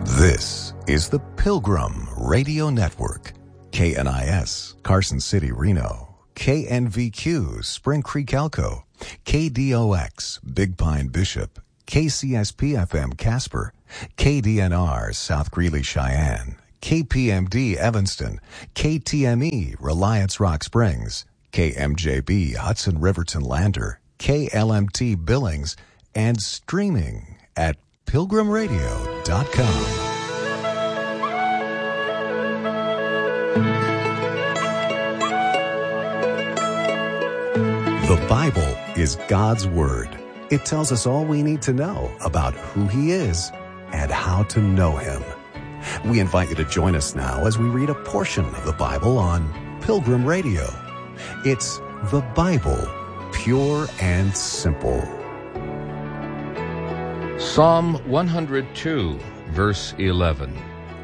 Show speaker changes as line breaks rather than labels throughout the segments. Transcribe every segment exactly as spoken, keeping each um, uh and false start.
This is the Pilgrim Radio Network. K N I S, Carson City, Reno. K N V Q, Spring Creek, Elko. K D O X, Big Pine, Bishop. K C S P F M, Casper. K D N R, South Greeley, Cheyenne. K P M D, Evanston. K T M E, Reliance Rock Springs. K M J B, Hudson Riverton, Lander. K L M T, Billings. And streaming at pilgrim radio dot com. The Bible is God's Word. It tells us all we need to know about who He is and how to know Him. We invite you to join us now as we read a portion of the Bible on Pilgrim Radio. It's the Bible, pure and simple.
Psalm one hundred two, verse eleven.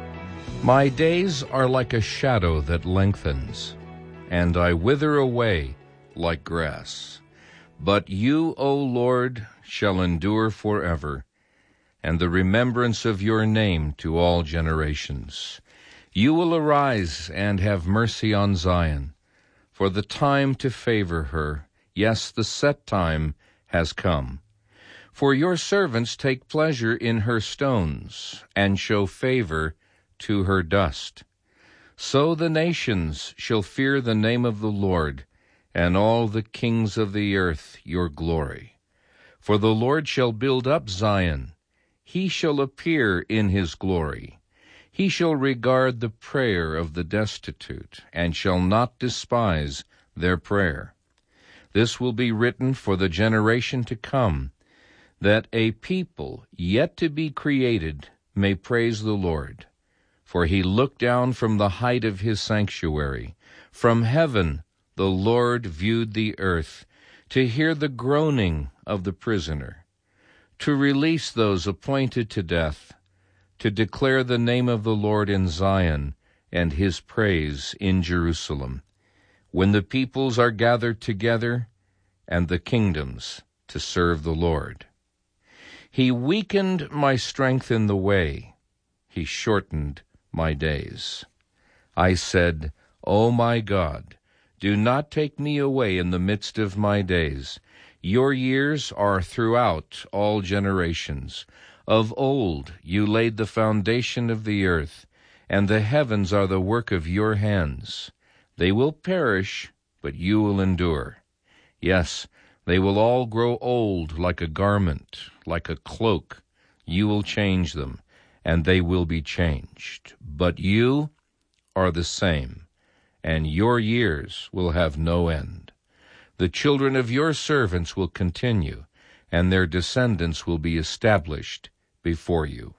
My days are like a shadow that lengthens, and I wither away like grass. But you, O Lord, shall endure forever, and the remembrance of your name to all generations. You will arise and have mercy on Zion, for the time to favor her, yes, the set time has come. For your servants take pleasure in her stones, and show favor to her dust. So the nations shall fear the name of the Lord, and all the kings of the earth your glory. For the Lord shall build up Zion. He shall appear in his glory. He shall regard the prayer of the destitute, and shall not despise their prayer. This will be written for the generation to come, that a people yet to be created may praise the Lord. For he looked down from the height of his sanctuary. From heaven the Lord viewed the earth, to hear the groaning of the prisoner, to release those appointed to death, to declare the name of the Lord in Zion, and his praise in Jerusalem, when the peoples are gathered together, and the kingdoms to serve the Lord. He weakened my strength in the way. He shortened my days. I said, O my God, do not take me away in the midst of my days. Your years are throughout all generations. Of old you laid the foundation of the earth, and the heavens are the work of your hands. They will perish, but you will endure. Yes, they will all grow old like a garment, like a cloak. You will change them, and they will be changed. But you are the same, and your years will have no end. The children of your servants will continue, and their descendants will be established before you.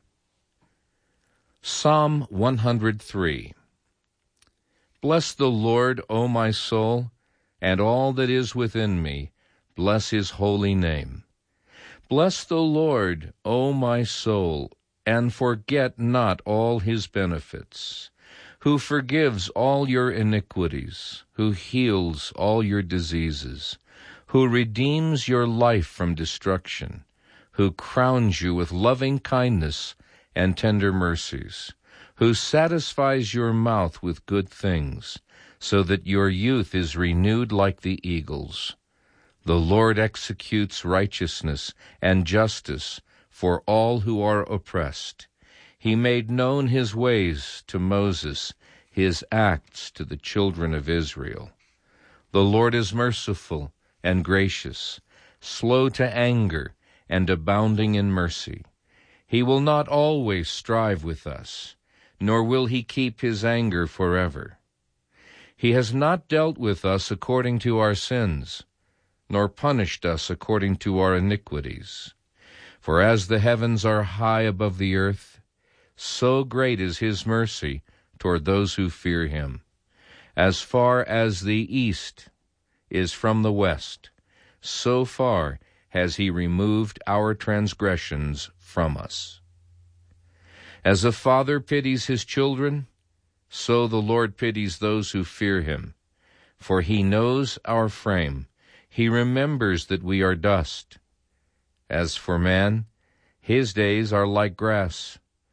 Psalm one hundred three. Bless the Lord, O my soul, and all that is within me. Bless his holy name. Bless the Lord, O my soul, and forget not all his benefits, who forgives all your iniquities, who heals all your diseases, who redeems your life from destruction, who crowns you with loving kindness and tender mercies, who satisfies your mouth with good things, so that your youth is renewed like the eagles. The Lord executes righteousness and justice for all who are oppressed. He made known his ways to Moses, his acts to the children of Israel. The Lord is merciful and gracious, slow to anger and abounding in mercy. He will not always strive with us, nor will he keep his anger forever. He has not dealt with us according to our sins, nor punished us according to our iniquities. For as the heavens are high above the earth, so great is his mercy toward those who fear him. As far as the east is from the west, so far has he removed our transgressions from us. As a father pities his children, so the Lord pities those who fear him. For he knows our frame. He remembers that we are dust. As for man, his days are like grass.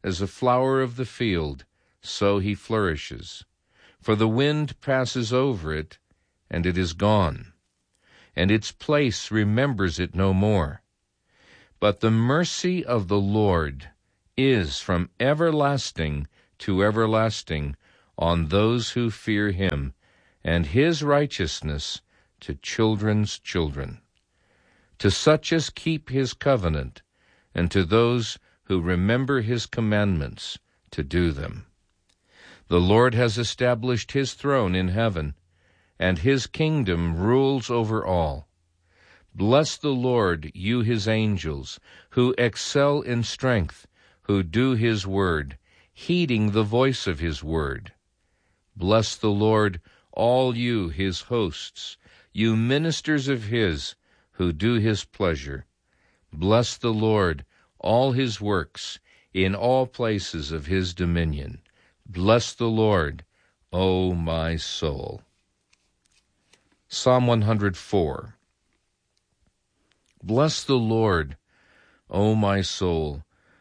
as a flower of the field, so he flourishes. For the wind passes over it, and it is gone, and its place remembers it no more. But the mercy of the Lord is from everlasting to everlasting on those who fear him, and his righteousness to children's children, to such as keep his covenant, and to those who remember his commandments to do them. The Lord has established his throne in heaven, and his kingdom rules over all. Bless the Lord, you his angels, who excel in strength, who do his word, heeding the voice of his word. Bless the Lord, all you his hosts, you ministers of his, who do his pleasure. Bless the Lord, all his works, in all places of his dominion. Bless the Lord, O my soul. Psalm one hundred four. Bless the Lord, O my soul.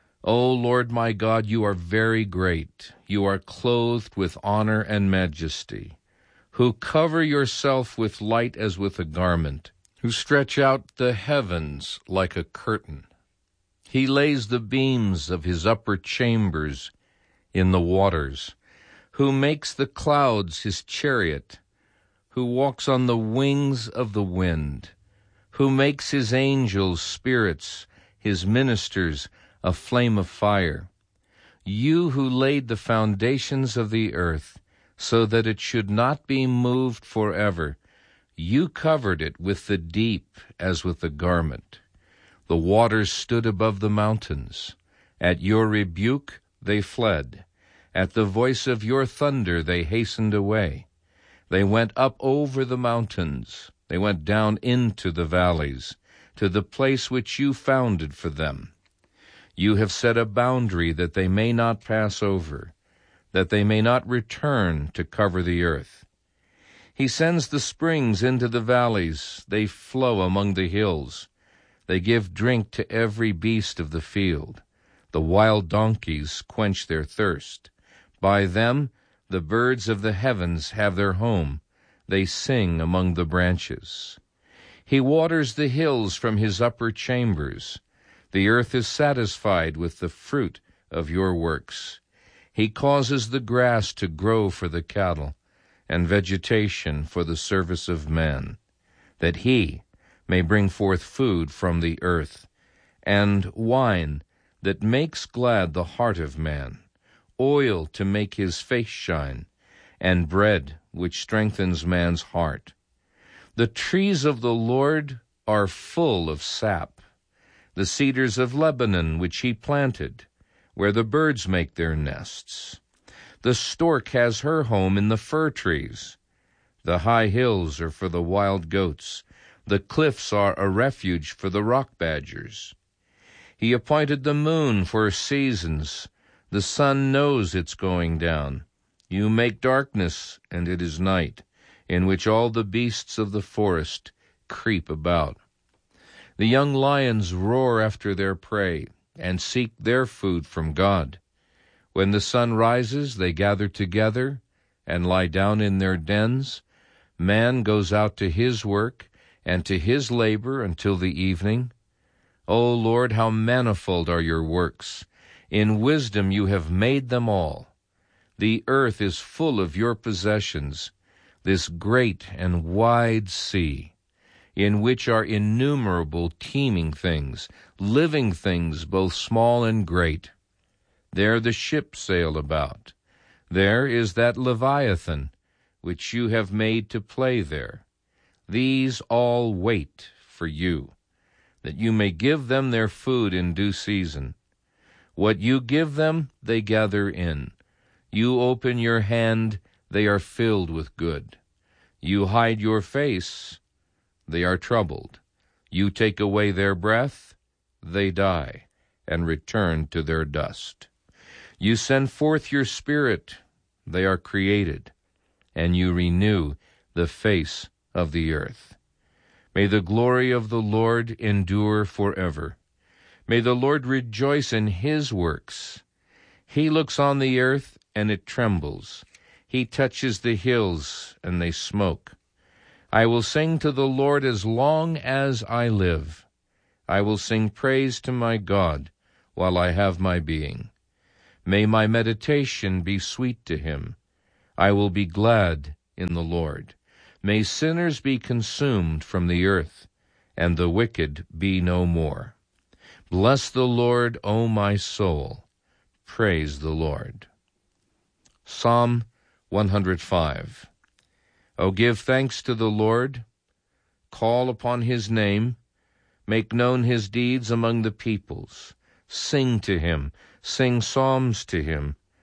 O Lord my God, you are very great. You are clothed with honor and majesty, who cover yourself with light as with a garment, who stretch out the heavens like a curtain. He lays the beams of his upper chambers in the waters, who makes the clouds his chariot, who walks on the wings of the wind, who makes his angels spirits, his ministers a flame of fire. You who laid the foundations of the earth, so that it should not be moved forever, you covered it with the deep as with a garment. The waters stood above the mountains. At your rebuke they fled. At the voice of your thunder they hastened away. They went up over the mountains. They went down into the valleys, to the place which you founded for them. You have set a boundary that they may not pass over, that they may not return to cover the earth. He sends the springs into the valleys. They flow among the hills. They give drink to every beast of the field. The wild donkeys quench their thirst. By them the birds of the heavens have their home. They sing among the branches. He waters the hills from his upper chambers. The earth is satisfied with the fruit of your works. He causes the grass to grow for the cattle, and vegetation for the service of man, that he may bring forth food from the earth, and wine that makes glad the heart of man, oil to make his face shine, and bread which strengthens man's heart. The trees of the Lord are full of sap, the cedars of Lebanon which he planted, where the birds make their nests. The stork has her home in the fir trees. The high hills are for the wild goats. The cliffs are a refuge for the rock badgers. He appointed the moon for seasons. The sun knows its going down. You make darkness, and it is night, in which all the beasts of the forest creep about. The young lions roar after their prey, and seek their food from God. When the sun rises, they gather together and lie down in their dens. Man goes out to his work and to his labor until the evening. O Lord, how manifold are your works! In wisdom you have made them all. The earth is full of your possessions, this great and wide sea, in which are innumerable teeming things, living things both small and great. There the ships sail about. There is that Leviathan, which you have made to play there. These all wait for you, that you may give them their food in due season. What you give them, they gather in. You open your hand, they are filled with good. You hide your face, they are troubled. You take away their breath, they die, and return to their dust. You send forth your spirit, they are created, and you renew the face of the earth. May the glory of the Lord endure forever. May the Lord rejoice in his works. He looks on the earth, and it trembles. He touches the hills, and they smoke. I will sing to the Lord as long as I live. I will sing praise to my God while I have my being. May my meditation be sweet to him. I will be glad in the Lord. May sinners be consumed from the earth, and the wicked be no more. Bless the Lord, O my soul. Praise the Lord. Psalm one hundred five. O give thanks to the Lord. Call upon his name. Make known his deeds among the peoples. Sing to him. Sing psalms to him.